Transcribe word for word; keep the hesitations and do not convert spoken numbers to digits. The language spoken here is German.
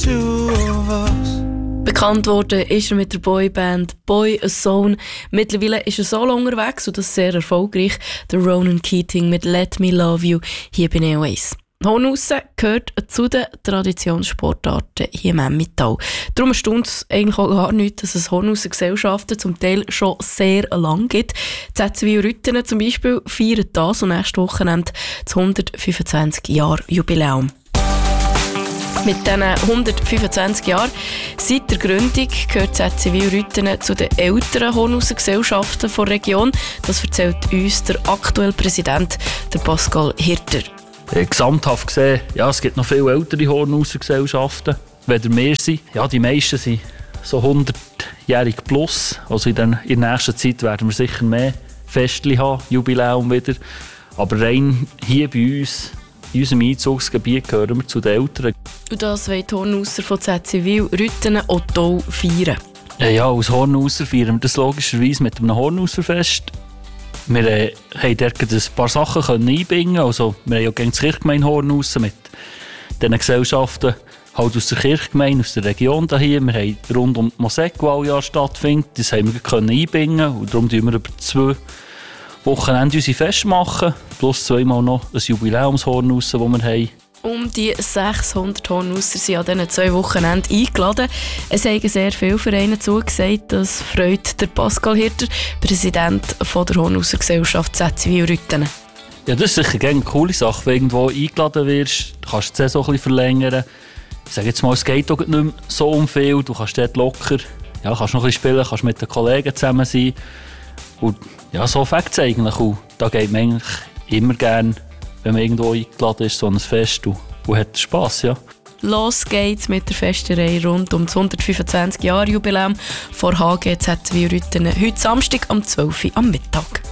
two of us. Bekannt worden ist er mit der Boyband Boy A Zone. Mittlerweile ist er solo unterwegs und das sehr erfolgreich. Der Ronan Keating mit Let Me Love You hier bei Neo Ace. Hornussen gehört zu den Traditionssportarten hier im Emmental. Darum erstaunt es eigentlich auch gar nicht, dass es Hornussengesellschaften zum Teil schon sehr lang gibt. Die Z Z W Rüttene zum Beispiel feiern das und nächstes Wochenende das hundertfünfundzwanzig Jahre Jubiläum. Mit diesen hundertfünfundzwanzig Jahren seit der Gründung gehört Z Z W Rüttene zu den älteren Hornussengesellschaften der Region. Das erzählt uns der aktuelle Präsident, der Pascal Hirter. Äh, gesamthaft gesehen, ja, es gibt noch viele ältere Hornussengesellschaften, wenn wir sind. Ja, die meisten sind so hundertjährig plus. Also in, den, in der nächsten Zeit werden wir sicher mehr Festchen haben, Jubiläum wieder. Aber rein hier bei uns, in unserem Einzugsgebiet, gehören wir zu den Älteren. Und das wollen die Hornusser von Z Z W Rüttene auch toll feiern. Ja, ja, als Hornusser feiern wir das logischerweise mit einem Hornusserfest. Wir äh, haben dort ein paar Sachen können einbinden. Also, wir haben ja gegen die Kirchgemeinde Hornussen mit diesen Gesellschaften halt aus der Kirchgemeinde, aus der Region hier. Wir haben rund um die Mosek, die alle Jahr stattfindet. Das haben wir können einbinden. Und darum machen wir über zwei Wochenende unsere Feste machen. Plus zweimal noch ein Jubiläumshornussen, das wir haben. Um die sechshundert Hornusser sind an diesen zwei Wochenenden eingeladen. Es haben sehr viele Vereine zugesagt. Das freut der Pascal Hirter, Präsident von der Hornussengesellschaft Z Z W Rüttene. Ja, das ist sicher eine coole Sache, wenn du irgendwo eingeladen wirst. Du kannst die Saison ein bisschen verlängern. Ich sage jetzt mal, es geht auch nicht mehr so um viel. Du kannst dort locker, ja, kannst noch ein bisschen spielen, kannst mit den Kollegen zusammen sein. Und ja, so fängt es eigentlich. Und da geht man eigentlich immer gerne, wenn man irgendwo eingeladen ist, so ein Fest und, und hat Spass, ja. Los geht's mit der Festerei rund um das hundertfünfundzwanzig Jahre Jubiläum vor H G Z Z W Rüttene heute Samstag am zwölf Uhr am Mittag.